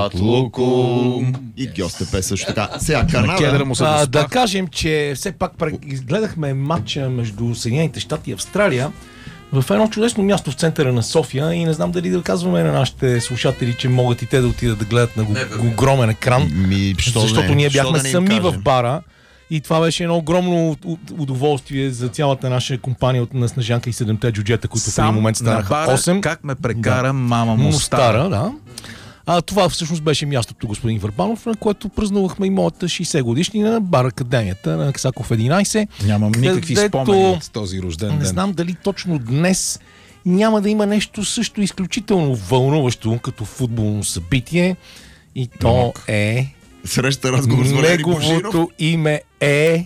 Лукум и Гьостепе също така. Сега Канада. Да кажем, че все пак гледахме матча между Съединените щати и Австралия в едно чудесно място в центъра на София и не знам дали да казваме на нашите слушатели, че могат и те да отидат да гледат на огромен екран, защото ние бяхме сами в бара. И това беше едно огромно удоволствие за цялата наша компания на Снежанка и 7-те джуджета, които в един момент станаха 8. Как ме прекара мама му стара. Да. Това всъщност беше мястото, господин Върбанов, на което празнувахме и моята 60 годишнина на бар Академията на Ксаков 11. Нямам никакви спомени от този рожден ден. Не знам дали точно днес няма да има нещо също изключително вълнуващо като футболно събитие. И то е... Среща разговор с Валери Божинов. Неговото име е...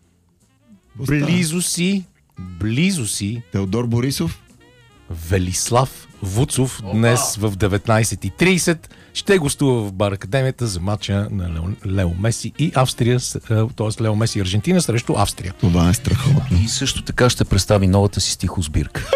Близо си... Теодор Борисов. Велислав Вуцов днес в 19:30 ще гостува в бар Академията за матча на Лео Меси и Австрия, т.е. Лео Меси и Аржентина срещу Австрия. Това е страхотно. И също така ще представи новата си стихосбирка.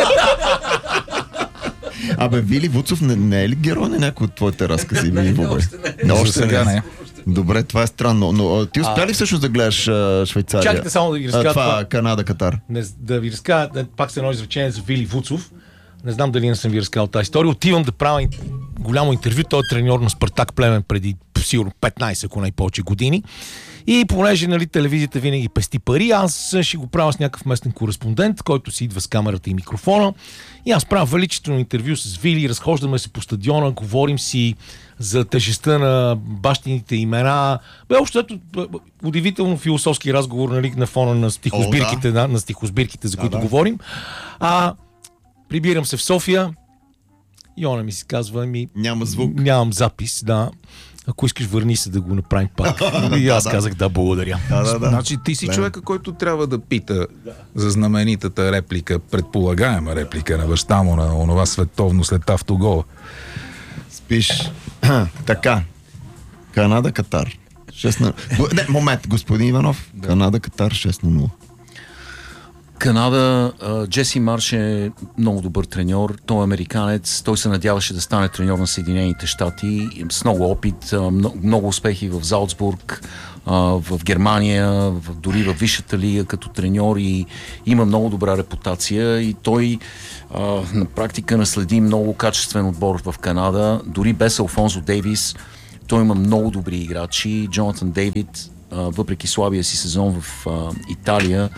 Вили Вуцов не е ли герой на някой от твоите разкази? Не, още сега не. Добре, това е странно. Но ти успя ли всъщност да гледаш Швейцария? Чакайте само да ви разкажа това. Канада-Катар. Да ви разкажа пак с едно изречение за Вили Вуцов. Не знам дали не съм ви разказал тази история. Отивам да правя голямо интервю. Той е треньор на Спартак Плевен преди сигурно 15, ако не повече години. И понеже телевизията винаги пести пари, аз ще го правя с някакъв местен кореспондент, който си идва с камерата и микрофона. И аз правя величествено интервю с Вили, разхождаме се по стадиона, говорим си за тежестта на бащините имена. Общото удивително философски разговор на фона на стихосбирките, на стихосбирките, за които говорим. Прибирам се в София и она ми се казва, няма звук. Нямам запис, да. Ако искаш, върни се да го направим пак. И аз казах благодаря. Значи ти си човека, който трябва да пита за знаменитата реплика, предполагаема реплика на баща му на онова световно след автогола. Спиш. Така. Канада-Катар. 6-0. Момент, господин Иванов. Канада-Катар 6-0. Канада, Джеси Марш е много добър треньор. Той е американец. Той се надяваше да стане треньор на Съединените щати с много опит, много успехи в Залцбург, в Германия, дори в Висшата лига като треньор и има много добра репутация и той на практика наследи много качествен отбор в Канада. Дори без Алфонсо Дейвис той има много добри играчи. Джонатан Дейвид, въпреки слабия си сезон в Италия,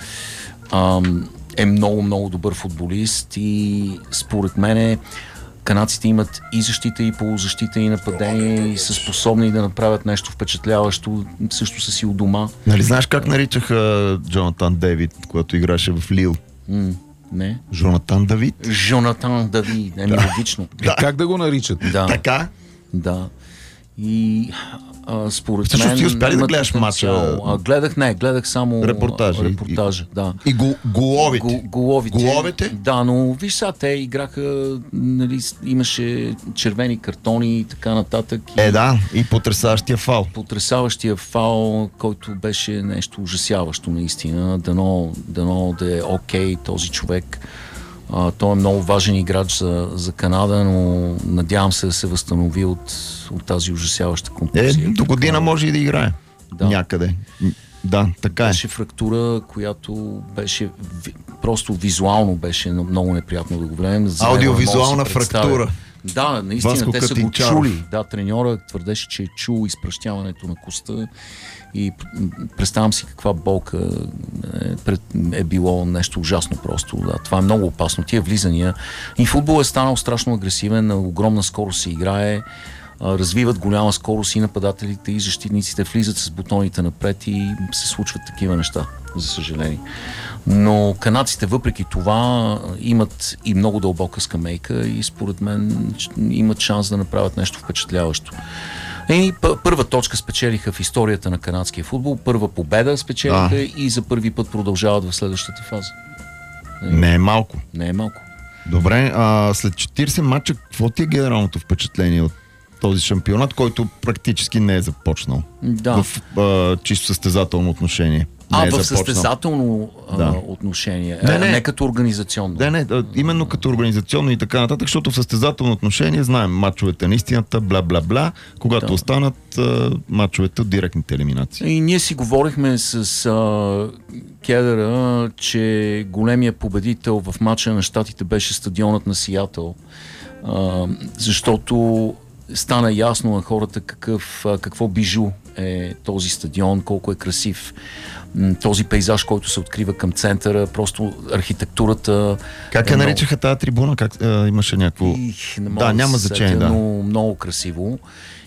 е много добър футболист и според мен канадците имат и защита, и полузащита, и нападение и са способни да направят нещо впечатляващо, също са си у дома. Нали знаеш как наричаха Джонатан Дейвид, когато играше в Лил? Не. Жонатан Давид. Жонатан Давид, логично. Как да го наричат? Да. Така? Да. И според мен... Ти успя ли да гледаш матча? Гледах само репортажа. Да. И головите? Головите? Да, но виж сега, те играха, имаше червени картони и така нататък. И потресаващия фал. Потресаващия фал, който беше нещо ужасяващо наистина. Дано да е окей този човек. Той е много важен играч за Канада, но надявам се да се възстанови от тази ужасяваща контузия. До година може и да играе. Някъде. Да, така е. Беше фрактура, която беше просто визуално беше много неприятно да го гледам. Аудиовизуална фрактура. Да, наистина, Васко те са го Катинчаров. чули. Да, треньора твърдеше, че е чул изпращяването на коста и представям си каква болка е било нещо ужасно просто. Да, това е много опасно. Тия влизания. И футбол е станал страшно агресивен, на огромна скорост се играе, развиват голяма скорост и нападателите, и защитниците влизат с бутоните напред и се случват такива неща, за съжаление. Но канадците въпреки това имат и много дълбока скамейка и според мен имат шанс да направят нещо впечатляващо. И първа точка спечелиха в историята на канадския футбол, първа победа спечелиха и за първи път продължават в следващата фаза. Не е малко. Не е малко. Добре, след 40 матча, какво ти е генералното впечатление от този шампионат, който практически не е започнал в чисто състезателно отношение? не е в започнал. състезателно отношение, не като организационно. Не, именно като организационно и така нататък, защото в състезателно отношение знаем мачовете на истината, бла-бла-бла, когато останат мачовете от директните елиминации. И ние си говорихме с Кедъра, че големия победител в мача на щатите беше стадионът на Сиатъл, защото стана ясно на хората какво бижу е този стадион, колко е красив. Този пейзаж, който се открива към центъра, просто архитектурата... Как наричаха тази трибуна? Имаше някакво... няма значение, но много красиво.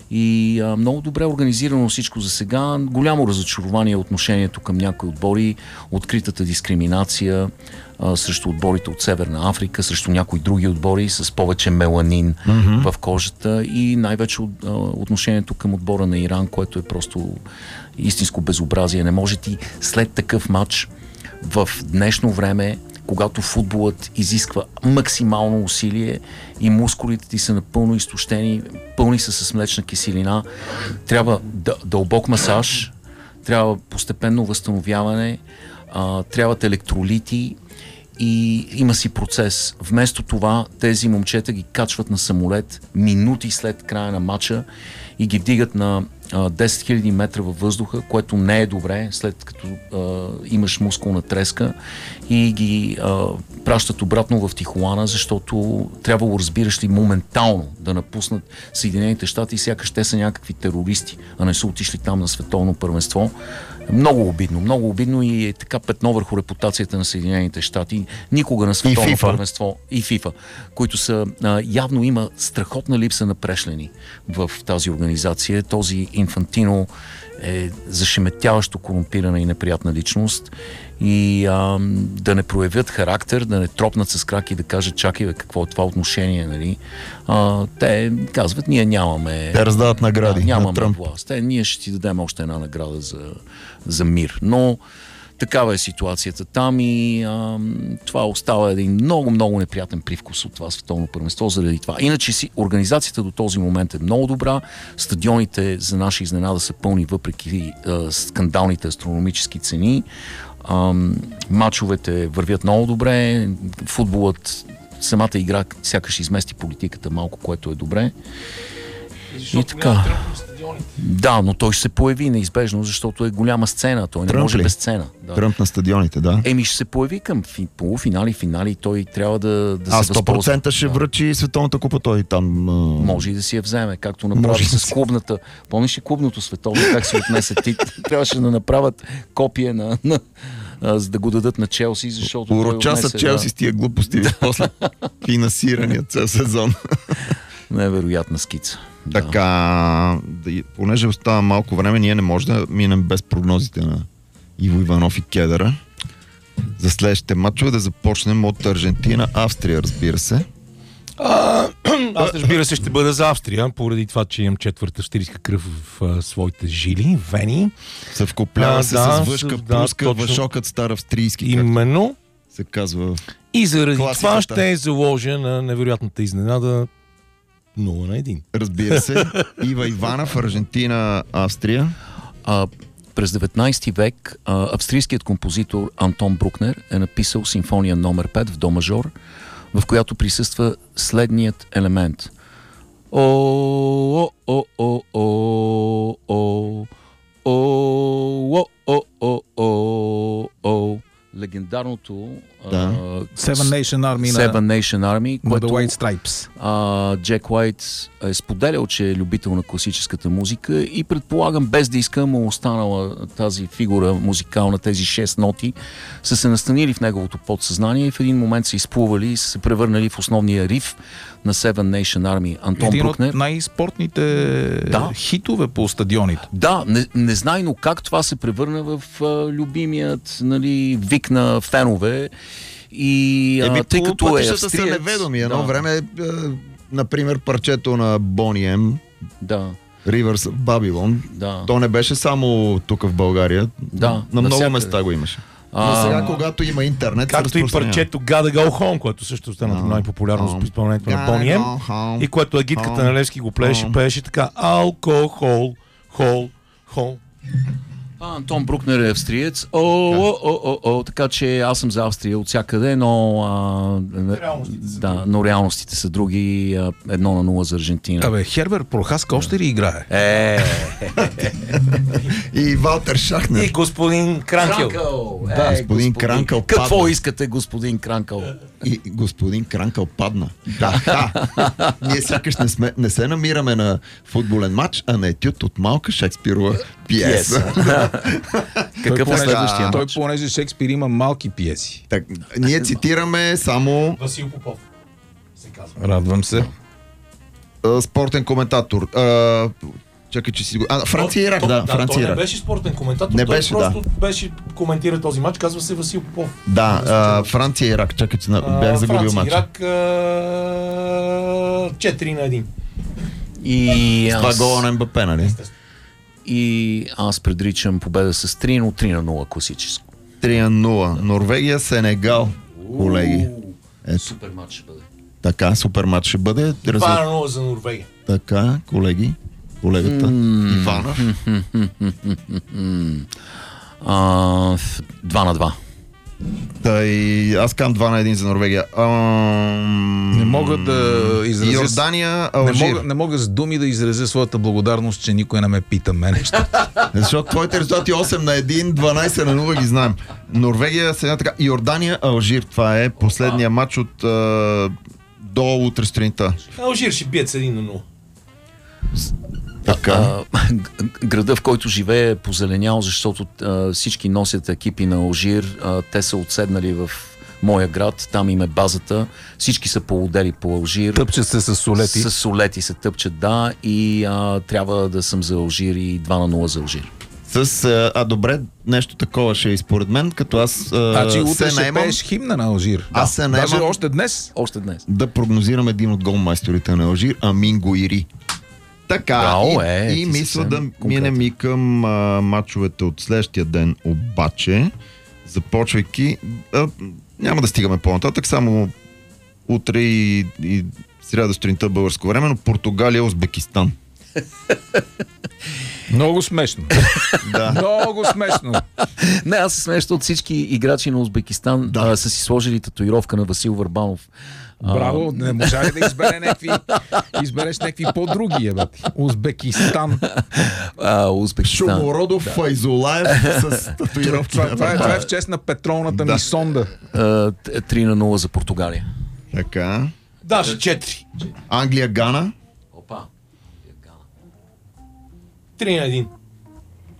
И много добре организирано всичко за сега. Голямо разочарование отношението към някои отбори, откритата дискриминация срещу отборите от Северна Африка, срещу някои други отбори с повече меланин в кожата и най-вече отношението към отбора на Иран, което е просто истинско безобразие. Не може ти след такъв матч в днешно време, когато футболът изисква максимално усилие и мускулите ти са напълно изтощени, пълни са с млечна киселина, трябва дълбок масаж, трябва постепенно възстановяване, трябват електролити и има си процес. Вместо това тези момчета ги качват на самолет минути след края на матча и ги вдигат на 10 000 метра във въздуха, което не е добре, след като имаш мускулна треска, и ги пращат обратно в Тихуана, защото трябвало, разбираш ли, моментално да напуснат Съединените щати, сякаш те са някакви терористи, а не са отишли там на световно първенство. Много обидно и е така петно върху репутацията на Съединените щати. Никога на световно първенство и ФИФА, които са явно има страхотна липса на прешлени в тази организация. Този Инфантино е зашеметяващо корумпирана и неприятна личност и да не проявят характер, да не тропнат с краки и да кажат: чакай, какво е това отношение, нали? Те казват: ние нямаме... Те раздават награди. Нямаме власт. Ние ще ти дадем още една награда за мир. Но такава е ситуацията там и това остава един много неприятен привкус от това световно първенство заради това. Иначе организацията до този момент е много добра. Стадионите за наша изненада са пълни въпреки скандалните астрономически цени. Мачовете вървят много добре. Футболът, самата игра сякаш измести политиката малко, което е добре. И така. Да, но той ще се появи неизбежно, защото е голяма сцена. Той не може без сцена. Да. Тръмп на стадионите, да. Ще се появи към полуфинали, финали. Той трябва да се възползва. 100% ще връчи световната купа той там. Може и да си я вземе, както направи с клубната. Помниш ли клубното световно, как се отнесе? Трябваше да направят копие за да го дадат на Челси, защото... Уроча са Челси с тия глупости, после финансирания цял сезон. Невероятна скица. Така, понеже остава малко време, ние не можем да минем без прогнозите на Иво Иванов и Кедъра. За следващите матчове да започнем от Аржентина, Австрия, разбира се. Аз, разбира се, ще бъда за Австрия, поради това, че имам четвърта австрийска кръв в своите жили, вени. Се вкоплява се с въшка, пуска, въшокът стар австрийски. Именно. Се казва. И заради това ще заложа на невероятната изненада 0-1. Разбира се. Ива Иванов, Аржентина, Австрия. През 19 век австрийският композитор Антон Брукнер е написал симфония номер 5 в до мажор, в която присъства следният елемент. Легендарното Seven Nation Army, което The White Stripes. Джек Уайт е споделял, че е любител на класическата музика и предполагам, без да иска, му останала тази фигура музикална, тези 6 ноти са се настанили в неговото подсъзнание и в един момент са изплували и са се превърнали в основния риф на Seven Nation Army. Антон Брукнер. Един от най-спортните хитове по стадионите. Да, незнайно как това се превърна в любимият, нали, вик на фенове. И тъй като е австриец... са неведоми. Едно време, например, парчето на Бони М. Rivers of Babylon. То не беше само тук в България. На много места го имаше. Но сега, когато има интернет, както и парчето Gotta Go Home, което също стана най-популярно с изпълнението на Бони М. И което агитката на Левски го пееше така: алкохол, хол, хол. Антон Брукнер е австриец. Така че аз съм за Австрия от всякъде, но но реалностите са други. 1-0 за Аржентина. Хербер Прохаска още ли играе? И Валтер Шахнер. И господин Кранкел. Господин Кранкел падна. Какво искате, господин Кранкел? И господин Кранкел падна. Ние сякаш не се намираме на футболен матч, а на етюд от малка Шекспирова пиеса. Какъв е следващия матч? Той, понеже Шекспир има малки пиеси. Ние цитираме само... Васил Попов се казва. Радвам се. Спортен коментатор. Чакай, че си го... Франция и Ирак, Франция и Ирак. Той не беше спортен коментатор, не той беше, просто беше коментира този матч, казва се Васил Попов. Франция и Ирак, чакай, че бях загубил матч. Франция и Ирак 4-1. И това гола на МБП, нали? И аз предричам победа с 3, но 3-0 класическо. 3-0. Норвегия, Сенегал, колеги. Супер матч ще бъде. Така, супер матч ще бъде. 2-0 за Норвегия. Така, колеги. Колегата Иванов. 2-2. Аз кам 2-1 за Норвегия. Не мога да изразя... Йордания, Алжир. Не мога с думи да изразя своята благодарност, че никой не ме пита мене. Защото твоите резултати 8-1, 12-0 ги знаем. Норвегия, сега така. Йордания, Алжир. Това е последния матч от до утре сутринта. Алжир ще бият с 1-0. Града, в който живее, е позеленял, защото всички носят екипи на Алжир. Те са отседнали в моя град, там им е базата. Всички са полудели по Алжир. Тъпчат се с солети. С солети се тъпчат, да. И трябва да съм за Алжир и 2-0 за Алжир. Добре, нещо такова ще е според мен, като аз Значи утре ще пееш химна на Алжир. Аз се наемам... Даже още днес. Да прогнозирам един от голмайсторите на Алжир, Амин Гуири. Така, и мисля да минем и към мачовете от следващия ден, обаче, започвайки, няма да стигаме по-нататък, само утре и сряда сутринта българско време, но Португалия, Узбекистан. Много смешно. Много смешно. Не, аз се смешно от всички играчи на Узбекистан са си сложили татуировка на Васил Върбанов. Браво, не можа ли да избереш някакви по-други, Узбекистан. Узбекистан. Шумородов Файзулаев с татуировка. Това е в чест на петролната ми сонда. 3-0 за Португалия. Така. Даже 4. Англия, Гана. 3-1.